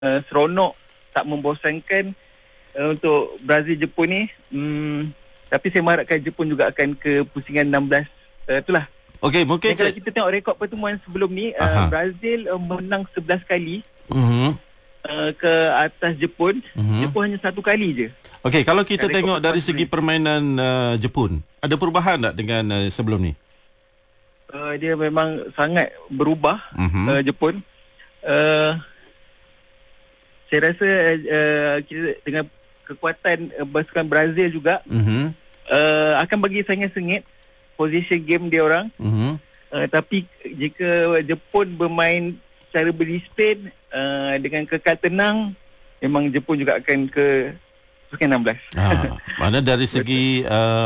seronok, tak membosankan untuk Brazil Jepun ni. Tapi saya mengharapkan Jepun juga akan ke pusingan 16. Itulah. Okey, mungkin kalau kita tengok rekod pertemuan sebelum ni, Brazil menang 11 kali ke atas Jepun. Jepun hanya 1 kali je. Okey, kalau kita tengok dari segi permainan Jepun, ada perubahan tak dengan sebelum ni? Dia memang sangat berubah, Jepun. Saya rasa kita dengan kekuatan pasukan Brazil juga akan bagi saingan sengit position game dia orang. Tapi jika Jepun bermain secara berdisiplin dengan kekal tenang, memang Jepun juga akan ke pusingan 16. Mana dari segi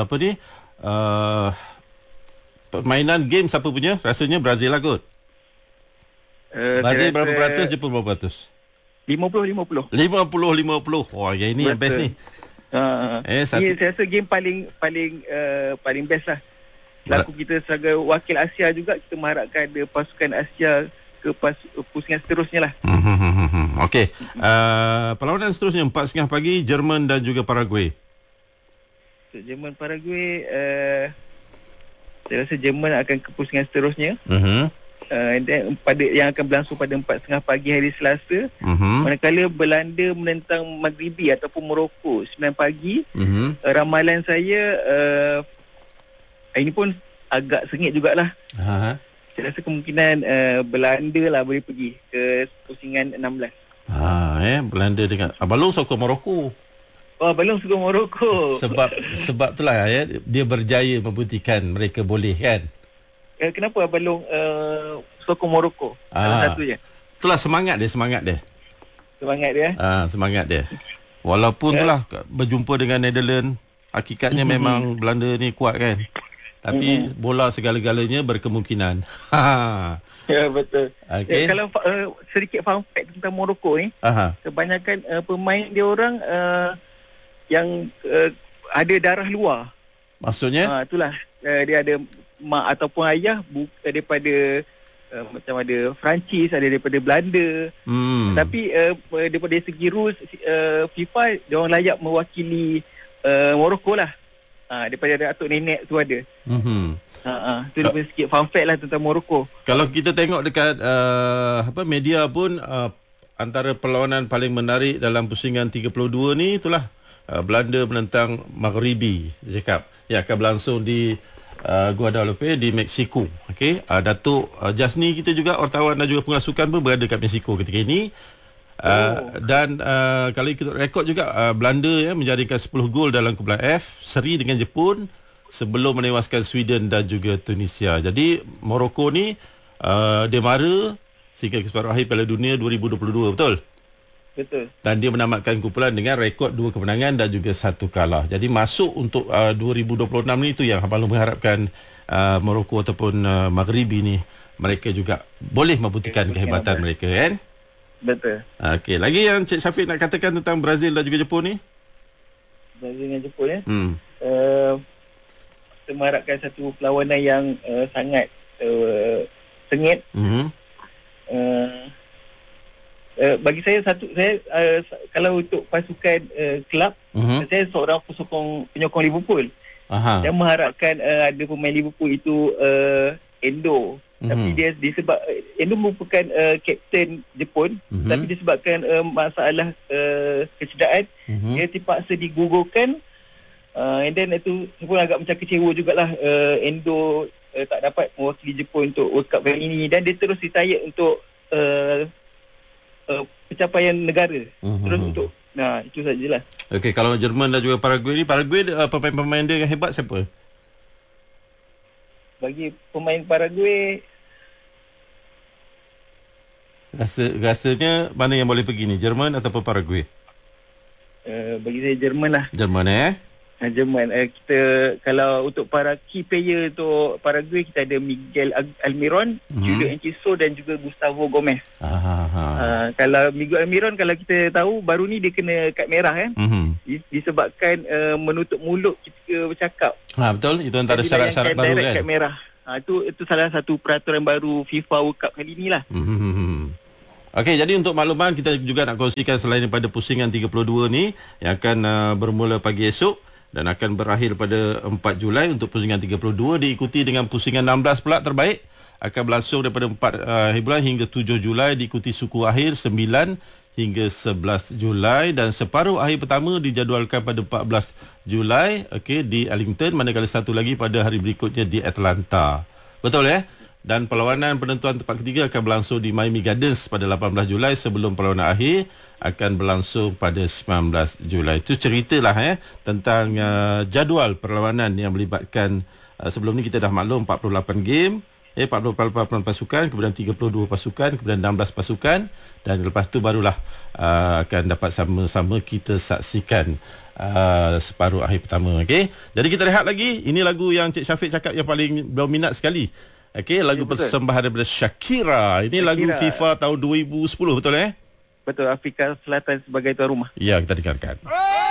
permainan game siapa punya? Rasanya Brazil lah kot. Brazil berapa peratus, Jepun berapa peratus? 50-50. 50-50. Wah, yang ini yang best ni. Saya rasa game paling best lah. Selaku kita sebagai wakil Asia juga, kita mengharapkan ada pasukan Asia ke pusingan seterusnya lah. Okey. Perlawanan seterusnya 4:30 pagi, Jerman dan juga Paraguay. Jerman Paraguay, saya rasa Jerman akan ke pusingan seterusnya. Dan yang akan berlangsung pada 4:30 pagi hari Selasa. Manakala Belanda menentang Maghribi ataupun Morocco 9 pagi. Ramalan saya ini pun agak sengit jugalah. Saya rasa kemungkinan Belanda lah boleh pergi ke pusingan 16. Belanda dengan Balong sokong Morocco. Balong sokong Morocco. Sebab itulah dia berjaya membuktikan mereka boleh kan. Kenapa Balong sokong Morocco? Salah satunya. Itulah semangat dia. Semangat dia. Walaupun itulah berjumpa dengan Netherlands, hakikatnya memang Belanda ni kuat kan. Tapi bola segala-galanya berkemungkinan. Ya, betul. Okay. Kalau sedikit fun fact tentang Morocco ni, kebanyakan pemain dia orang yang ada darah luar. Maksudnya? Itulah. Dia ada mak ataupun ayah daripada macam ada Perancis, ada daripada Belanda. Tapi daripada segi rules FIFA, dia orang layak mewakili Morocco lah. Daripada atuk nenek tu ada. Itu dia punya sikit fun fact lah tentang Morocco. Kalau kita tengok dekat media pun, antara perlawanan paling menarik dalam pusingan 32 ni itulah Belanda menentang Maghribi, cakap yang akan berlangsung di Guadalupe di Mexico. Okey, Datuk Jasni kita juga wartawan dan juga pengasukan pun berada kat Mexico ketika ini. Dan kalau ikut rekod juga, Belanda menjaringkan 10 gol dalam kumpulan F, seri dengan Jepun sebelum menewaskan Sweden dan juga Tunisia. Jadi Morocco ni dia mara sehingga ke separuh akhir Piala Dunia 2022, betul? Betul. Dan dia menamatkan kumpulan dengan rekod 2 kemenangan dan juga 1 kalah. Jadi masuk untuk 2026 ni, itu yang Abang Long mengharapkan Morocco ataupun Maghribi ni, mereka juga boleh membuktikan kehebatan mereka kan? Betul. Okey, lagi yang Cik Syafiq nak katakan tentang Brazil dan juga Jepun ni? Brazil dan Jepun kita mengharapkan satu perlawanan yang sangat sengit. Bagi saya kalau untuk pasukan kelab, saya seorang penyokong Liverpool. Saya mengharapkan ada pemain Liverpool itu Endo. Tapi dia disebab Endo merupakan kapten Jepun, tapi disebabkan masalah kecederaan, dia terpaksa digugurkan. And then itu pun agak macam kecewa jugalah, Endo tak dapat mewakili Jepun untuk World Cup kali ini, dan dia terus retire untuk pencapaian negara. Terus untuk itu sajalah. Okey, kalau Jerman dan juga Paraguay ni, pemain-pemain dia yang hebat siapa? Bagi pemain Paraguay, rasanya mana yang boleh pergi ni, Jerman ataupun Paraguay? Bagi saya Jerman lah. Jerman Jerman. Kita kalau untuk para key player untuk Paraguay, kita ada Miguel Almiron, Julio Enciso dan juga Gustavo Gomez. Kalau Miguel Almiron, kalau kita tahu baru ni dia kena kad merah kan, disebabkan menutup mulut ketika bercakap. Betul, itu antara syarat-syarat baru kan. Kad merah. Itu salah satu peraturan baru FIFA World Cup kali ni lah. Okey, jadi untuk makluman kita juga nak kongsikan selain daripada pusingan 32 ni yang akan bermula pagi esok dan akan berakhir pada 4 Julai untuk pusingan 32 diikuti dengan pusingan 16 pula terbaik akan berlangsung daripada 4 bulan hingga 7 Julai diikuti suku akhir 9 hingga 11 Julai dan separuh akhir pertama dijadualkan pada 14 Julai di Arlington, manakala satu lagi pada hari berikutnya di Atlanta. Betul ya? Dan perlawanan penentuan tempat ketiga akan berlangsung di Miami Gardens pada 18 Julai sebelum perlawanan akhir akan berlangsung pada 19 Julai. Itu ceritalah tentang jadual perlawanan yang melibatkan sebelum ni kita dah maklum 48 game, 48 pasukan, kemudian 32 pasukan, kemudian 16 pasukan dan lepas tu barulah akan dapat sama-sama kita saksikan separuh akhir pertama. Okey. Jadi kita rehat lagi. Ini lagu yang Cik Syafiq cakap yang paling berminat sekali. Okey, lagu persembahan daripada Shakira. Ini lagu FIFA tahun 2010, betul Betul, Afrika Selatan sebagai tuan rumah. Ya, kita dengarkan.